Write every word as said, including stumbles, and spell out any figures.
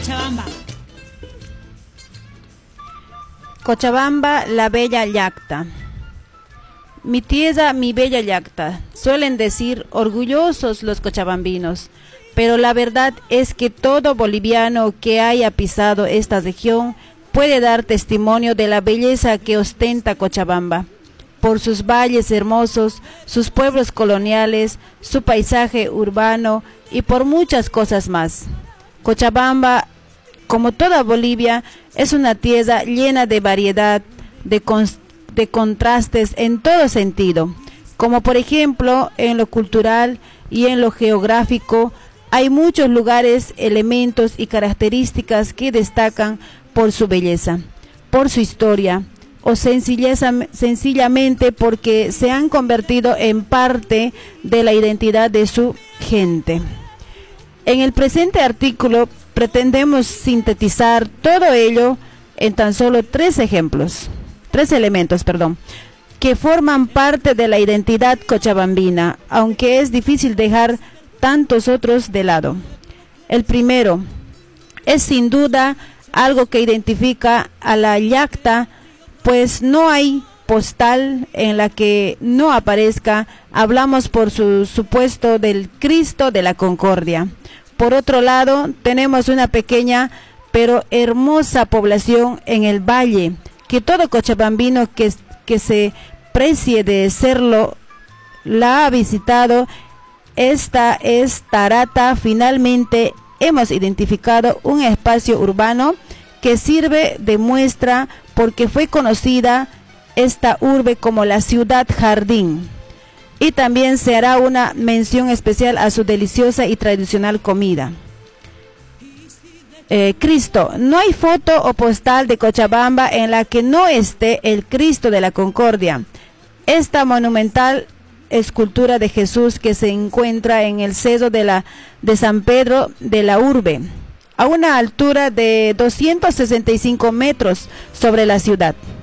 Cochabamba. Cochabamba, la bella llacta. Mi tierra, mi bella llacta, suelen decir orgullosos los cochabambinos, pero la verdad es que todo boliviano que haya pisado esta región puede dar testimonio de la belleza que ostenta Cochabamba, por sus valles hermosos, sus pueblos coloniales, su paisaje urbano y por muchas cosas más. Cochabamba, como toda Bolivia, es una tierra llena de variedad, de, con, de contrastes en todo sentido, como por ejemplo en lo cultural y en lo geográfico. Hay muchos lugares, elementos y características que destacan por su belleza, por su historia, o sencilleza, sencillamente porque se han convertido en parte de la identidad de su gente. En el presente artículo pretendemos sintetizar todo ello en tan solo tres ejemplos, tres elementos, perdón, que forman parte de la identidad cochabambina, aunque es difícil dejar tantos otros de lado. El primero es sin duda algo que identifica a la llacta, pues no hay postal en la que no aparezca. Hablamos por su supuesto del Cristo de la Concordia. Por otro lado, tenemos una pequeña pero hermosa población en el valle, que todo cochabambino que, que se precie de serlo la ha visitado. Esta es Tarata. Finalmente hemos identificado un espacio urbano que sirve de muestra porque fue conocida esta urbe como la ciudad jardín. Y también se hará una mención especial a su deliciosa y tradicional comida. Eh, Cristo. No hay foto o postal de Cochabamba en la que no esté el Cristo de la Concordia. Esta monumental escultura de Jesús que se encuentra en el Cerro de, la, de San Pedro de la Urbe, a una altura de doscientos sesenta y cinco metros sobre la ciudad.